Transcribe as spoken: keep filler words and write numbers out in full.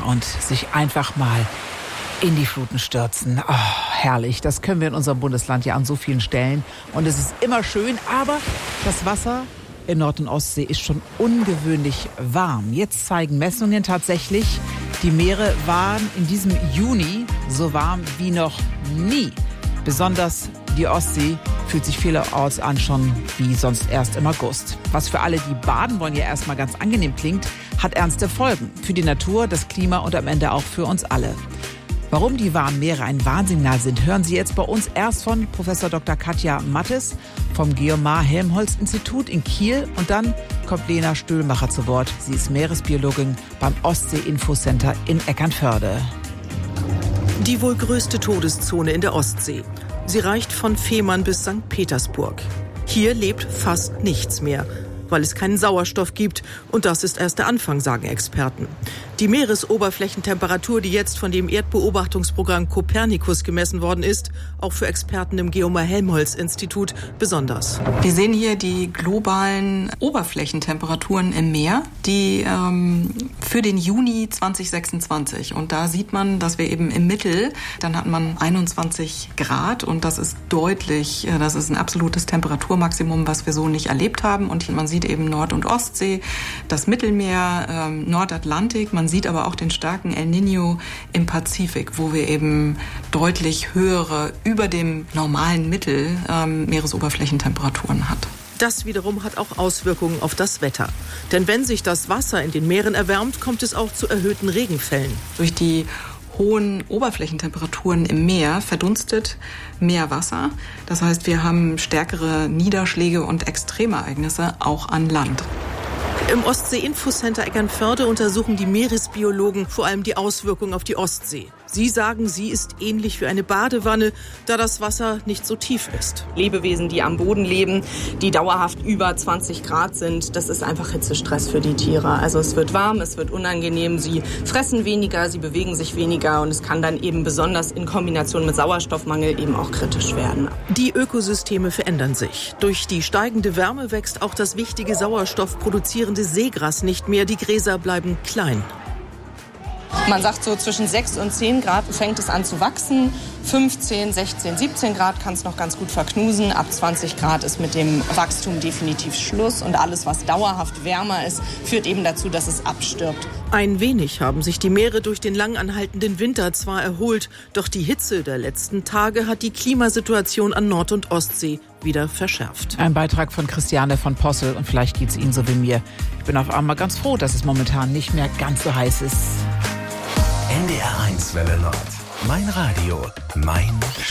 und sich einfach mal in die Fluten stürzen. Oh, herrlich. Das können wir in unserem Bundesland ja an so vielen Stellen. Und es ist immer schön, aber das Wasser in Nord- und Ostsee ist schon ungewöhnlich warm. Jetzt zeigen Messungen tatsächlich, die Meere waren in diesem Juni so warm wie noch nie. Besonders die Ostsee fühlt sich vielerorts an schon wie sonst erst im August. Was für alle, die baden wollen, ja erstmal ganz angenehm klingt, hat ernste Folgen. Für die Natur, das Klima und am Ende auch für uns alle. Warum die warmen Meere ein Warnsignal sind, hören Sie jetzt bei uns erst von Professor Doktor Katja Mattes vom Geomar-Helmholtz-Institut in Kiel und dann kommt Lena Stöhlmacher zu Wort. Sie ist Meeresbiologin beim Ostsee-Infocenter in Eckernförde. Die wohl größte Todeszone in der Ostsee. Sie reicht von Fehmarn bis Sankt Petersburg. Hier lebt fast nichts mehr, weil es keinen Sauerstoff gibt. Und das ist erst der Anfang, sagen Experten. Die Meeresoberflächentemperatur, die jetzt von dem Erdbeobachtungsprogramm Copernicus gemessen worden ist, auch für Experten im Geomar-Helmholtz-Institut besonders. Wir sehen hier die globalen Oberflächentemperaturen im Meer, die ähm, für den Juni zwanzig sechsundzwanzig. Und da sieht man, dass wir eben im Mittel, dann hat man einundzwanzig Grad und das ist deutlich, das ist ein absolutes Temperaturmaximum, was wir so nicht erlebt haben. Und man sieht eben Nord- und Ostsee, das Mittelmeer, ähm, Nordatlantik, man sieht aber auch den starken El Niño im Pazifik, wo wir eben deutlich höhere, über dem normalen Mittel ähm, Meeresoberflächentemperaturen hat. Das wiederum hat auch Auswirkungen auf das Wetter. Denn wenn sich das Wasser in den Meeren erwärmt, kommt es auch zu erhöhten Regenfällen. Durch die hohen Oberflächentemperaturen im Meer verdunstet mehr Wasser. Das heißt, wir haben stärkere Niederschläge und Extremereignisse auch an Land. Im Ostsee-Infocenter Eckernförde untersuchen die Meeresbiologen vor allem die Auswirkungen auf die Ostsee. Sie sagen, sie ist ähnlich wie eine Badewanne, da das Wasser nicht so tief ist. Lebewesen, die am Boden leben, die dauerhaft über zwanzig Grad sind, das ist einfach Hitzestress für die Tiere. Also es wird warm, es wird unangenehm, sie fressen weniger, sie bewegen sich weniger und es kann dann eben besonders in Kombination mit Sauerstoffmangel eben auch kritisch werden. Die Ökosysteme verändern sich. Durch die steigende Wärme wächst auch das wichtige sauerstoffproduzierende Seegras nicht mehr. Die Gräser bleiben klein. Man sagt so zwischen sechs und zehn Grad fängt es an zu wachsen. fünfzehn, sechzehn, siebzehn Grad kann es noch ganz gut verknusen. Ab zwanzig Grad ist mit dem Wachstum definitiv Schluss. Und alles, was dauerhaft wärmer ist, führt eben dazu, dass es abstirbt. Ein wenig haben sich die Meere durch den lang anhaltenden Winter zwar erholt, doch die Hitze der letzten Tage hat die Klimasituation an Nord- und Ostsee wieder verschärft. Ein Beitrag von Christiane von Possel und vielleicht geht es Ihnen so wie mir. Ich bin auf einmal ganz froh, dass es momentan nicht mehr ganz so heiß ist. N D R eins Welle Nord. Mein Radio, mein